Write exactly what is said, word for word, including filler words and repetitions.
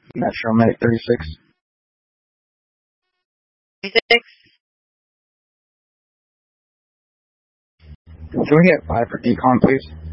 Metro Medic thirty-six. thirty-six. Can we get five for decon, please?